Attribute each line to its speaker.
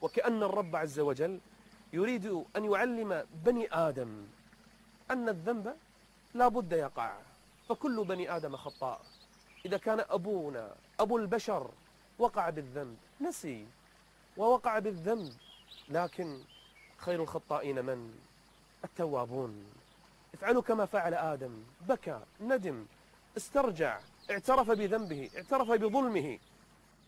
Speaker 1: وكأن الرب عز وجل يريد أن يعلم بني آدم أن الذنب لا بد يقع، فكل بني آدم خطاء. إذا كان أبونا أبو البشر وقع بالذنب، نسي ووقع بالذنب، لكن خير الخطائين من؟ التوابون. افعلوا كما فعل آدم، بكى، ندم، استرجع، اعترف بذنبه، اعترف بظلمه،